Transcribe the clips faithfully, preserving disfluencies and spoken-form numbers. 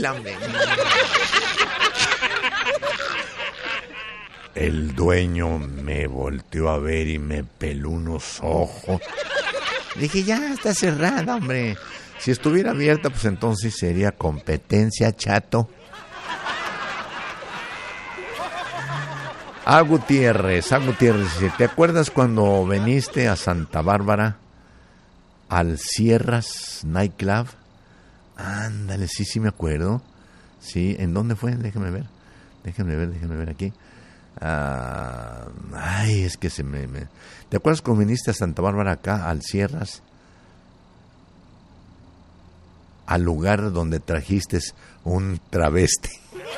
Chela, hombre. El dueño me volteó a ver y me peló unos ojos. Dije, ya está cerrada, hombre. Si estuviera abierta, pues entonces sería competencia, chato. A Gutiérrez, a Gutiérrez, ¿te acuerdas cuando viniste a Santa Bárbara al Sierras Nightclub? Ándale, sí, sí me acuerdo. Sí, ¿en dónde fue? Déjame ver, déjame ver, déjame ver aquí. Ah, ay, es que se me, me... ¿Te acuerdas cuando viniste a Santa Bárbara acá, al Sierras? Al lugar donde trajiste un travesti.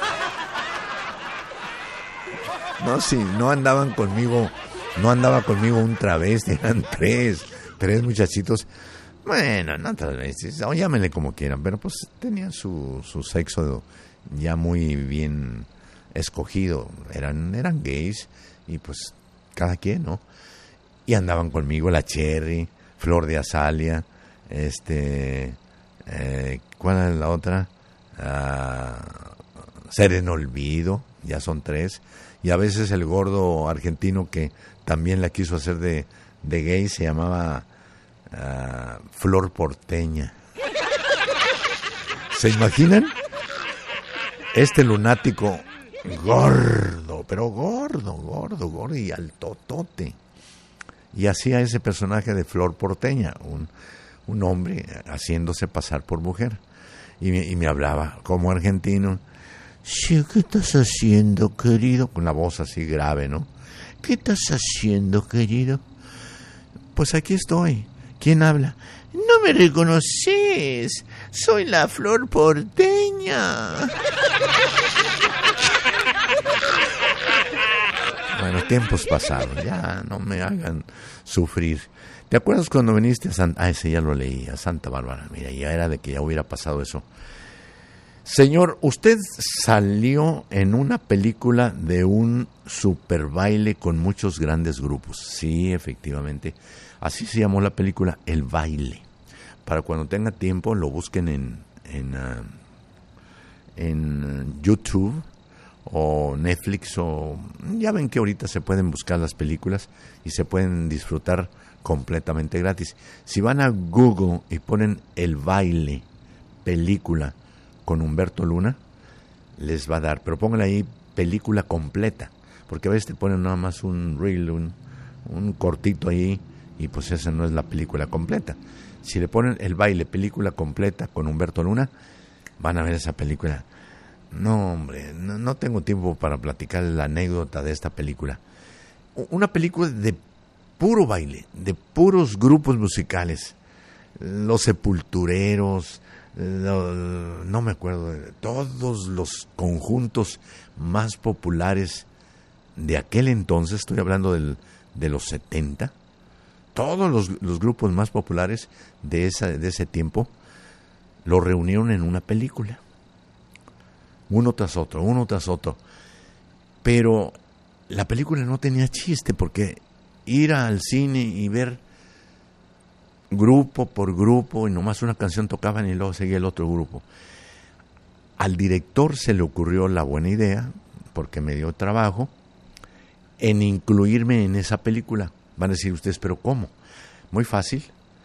No, sí, no andaban conmigo, no andaba conmigo un travesti, eran tres, tres muchachitos. Bueno, no travestis, o llámenle como quieran, pero pues tenían su, su sexo ya muy bien escogido, eran, eran gays y pues cada quien, ¿no? Y andaban conmigo la Cherry, Flor de Azalia, este, eh, ¿cuál es la otra? Uh, Sereno Olvido, ya son tres, y a veces el gordo argentino que también la quiso hacer de, de gay se llamaba uh, Flor Porteña. ¿Se imaginan? Este lunático gordo, pero gordo, gordo, gordo y altotote. Y hacía ese personaje de Flor Porteña, un, un hombre haciéndose pasar por mujer. Y me, y me hablaba como argentino. Sí, ¿qué estás haciendo, querido? Con la voz así grave, ¿no? ¿Qué estás haciendo, querido? Pues aquí estoy. ¿Quién habla? No me reconoces. Soy la Flor Porteña. Bueno, tiempos pasados, ya no me hagan sufrir. ¿Te acuerdas cuando viniste a Santa... Ah, ese ya lo leí, a Santa Bárbara. Mira, ya era de que ya hubiera pasado eso. Señor, usted salió en una película de un super baile con muchos grandes grupos. Sí, efectivamente. Así se llamó la película, El Baile. Para cuando tenga tiempo, lo busquen en, en, uh, en YouTube o Netflix, o ya ven que ahorita se pueden buscar las películas y se pueden disfrutar completamente gratis. Si van a Google y ponen El Baile, película con Humberto Luna, les va a dar, pero pónganle ahí película completa, porque a veces te ponen nada más un reel, un, un cortito ahí, y pues esa no es la película completa. Si le ponen El Baile, película completa con Humberto Luna, van a ver esa película. No, hombre, no, no tengo tiempo para platicar la anécdota de esta película. Una película de puro baile, de puros grupos musicales. Los Sepultureros, lo, no me acuerdo, de todos los conjuntos más populares de aquel entonces, estoy hablando del, de los setenta, todos los, los grupos más populares de, esa, de ese tiempo lo reunieron en una película. Uno tras otro, uno tras otro. Pero la película no tenía chiste, porque ir al cine y ver grupo por grupo y nomás una canción tocaban y luego seguía el otro grupo. Al director se le ocurrió la buena idea, porque me dio trabajo, en incluirme en esa película. Van a decir ustedes, ¿pero cómo? Muy fácil.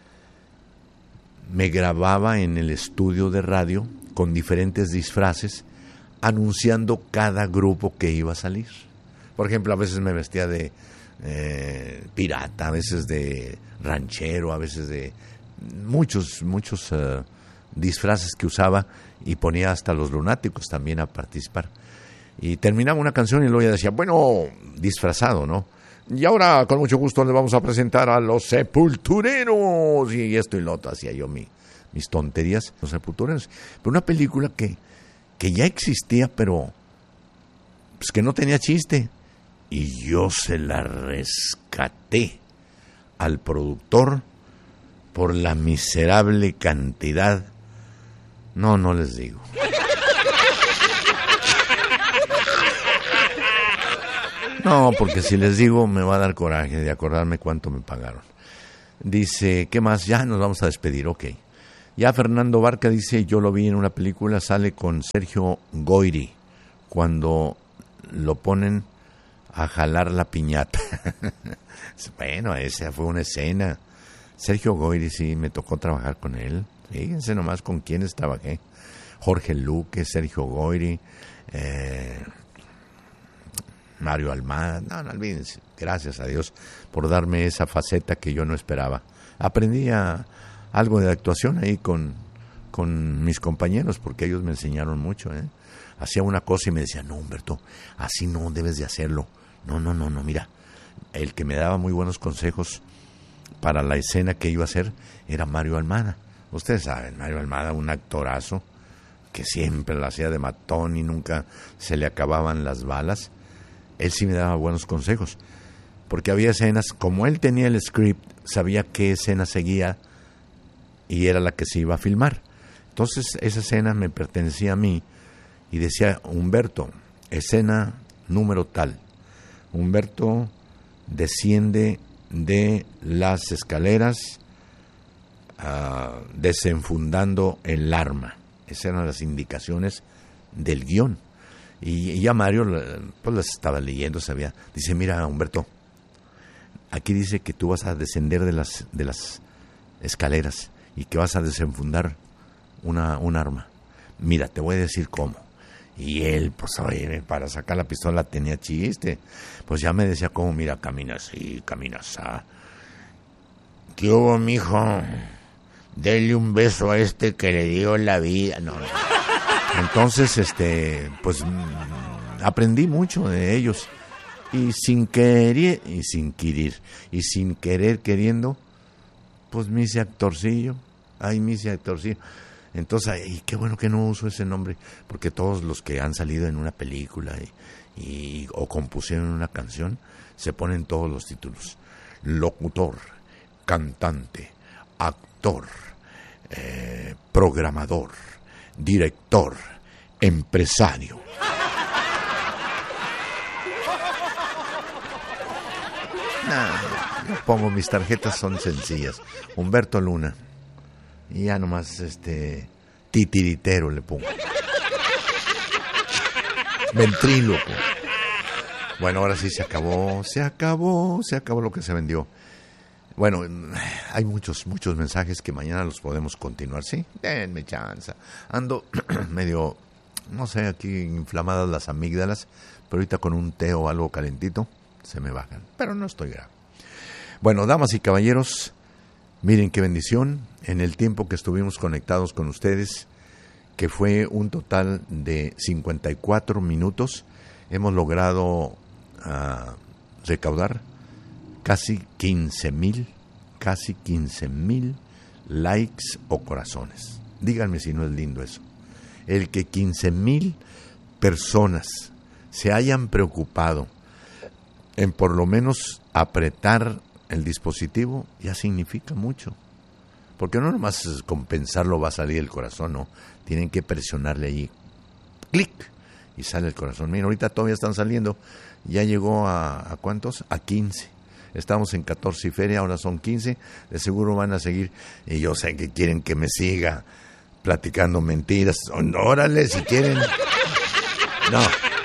Me grababa en el estudio de radio con diferentes disfraces, anunciando cada grupo que iba a salir. Por ejemplo, a veces me vestía de eh, pirata, a veces de ranchero, a veces de muchos, muchos uh, disfraces que usaba, y ponía hasta los lunáticos también a participar. Y terminaba una canción y luego ya decía, bueno, disfrazado, ¿no? Y ahora, con mucho gusto, le vamos a presentar a Los Sepultureros. Y esto y lo otro, hacía yo mi, mis tonterías, Los Sepultureros. Pero una película que que ya existía, pero pues que no tenía chiste, y yo se la rescaté al productor por la miserable cantidad. No, no les digo. No, porque si les digo me va a dar coraje de acordarme cuánto me pagaron. Dice, ¿qué más? Ya nos vamos a despedir, ok. Ya Fernando Barca dice, yo lo vi en una película, sale con Sergio Goyri, cuando lo ponen a jalar la piñata. Bueno, esa fue una escena. Sergio Goyri, sí, me tocó trabajar con él. Fíjense nomás con quiénes trabajé. Jorge Luque, Sergio Goyri, eh, Mario Almada. No, no olvídense. Gracias a Dios por darme esa faceta que yo no esperaba. Aprendí a, algo de actuación ahí con, con mis compañeros, porque ellos me enseñaron mucho, ¿eh? Hacía una cosa y me decía, no, Humberto, así no debes de hacerlo. No, no, no, no, mira. El que me daba muy buenos consejos para la escena que iba a hacer era Mario Almada. Ustedes saben, Mario Almada, un actorazo que siempre la hacía de matón y nunca se le acababan las balas. Él sí me daba buenos consejos, porque había escenas, como él tenía el script, sabía qué escena seguía y era la que se iba a filmar. Entonces esa escena me pertenecía a mí y decía, Humberto, escena número tal. Humberto desciende de las escaleras uh, desenfundando el arma. Esas eran las indicaciones del guión. Y, y ya Mario pues las estaba leyendo, sabía. Dice, mira, Humberto, aquí dice que tú vas a descender de las, de las escaleras y que vas a desenfundar una, un arma. Mira, te voy a decir cómo. Y él, pues, oye, para sacar la pistola tenía chiste. Pues ya me decía cómo, mira, camina así, camina así. ¿Qué hubo, mijo? Dele un beso a este que le dio la vida. No. Entonces, este, pues, aprendí mucho de ellos. Y sin querer, y sin querer, y sin querer queriendo, pues me hice actorcillo. Ay, me hice actorcillo. Entonces, ay, qué bueno que no uso ese nombre, porque todos los que han salido en una película y, y, o compusieron una canción, se ponen todos los títulos. Locutor, cantante, actor, eh, programador, director, empresario. Nah, yo pongo, mis tarjetas son sencillas. Humberto Luna. Y ya nomás, este, titiritero le pongo. Ventríloco. Bueno, ahora sí se acabó, se acabó, se acabó lo que se vendió. Bueno, hay muchos, muchos mensajes que mañana los podemos continuar, ¿sí? Denme chance. Ando medio, no sé, aquí inflamadas las amígdalas, pero ahorita con un té o algo calentito se me bajan. Pero no estoy grave. Bueno, damas y caballeros, miren qué bendición en el tiempo que estuvimos conectados con ustedes, que fue un total de cincuenta y cuatro minutos. Hemos logrado uh, recaudar casi quince mil, casi quince mil likes o corazones. Díganme si no es lindo eso. El que quince mil personas se hayan preocupado en por lo menos apretar el dispositivo, ya significa mucho. Porque no nomás con pensarlo va a salir el corazón, no. Tienen que presionarle allí, clic, y sale el corazón. Miren, ahorita todavía están saliendo. Ya llegó a, ¿a cuántos? A quince. Estamos en catorce y feria, ahora son quince. De seguro van a seguir. Y yo sé que quieren que me siga platicando mentiras. Órale, si quieren. No.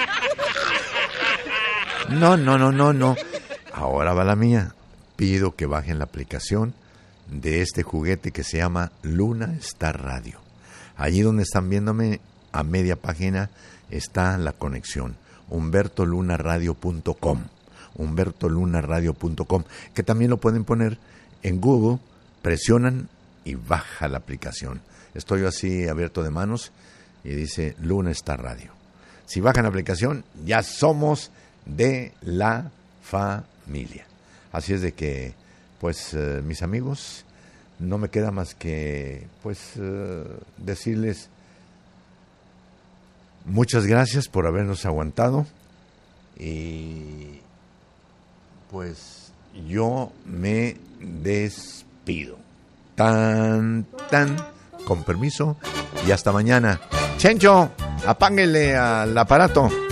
No, no, no, no, no. Ahora va la mía. Pido que bajen la aplicación de este juguete que se llama Luna Star Radio. Allí donde están viéndome, a media página, está la conexión. humberto luna radio punto com. humberto luna radio punto com. Que también lo pueden poner en Google, presionan y baja la aplicación. Estoy así abierto de manos y dice Luna Star Radio. Si bajan la aplicación, ya somos de la familia. Así es de que, pues, eh, mis amigos, no me queda más que, pues, eh, decirles muchas gracias por habernos aguantado y, pues, yo me despido. Tan, tan, con permiso y hasta mañana. Chencho, apáguele al aparato.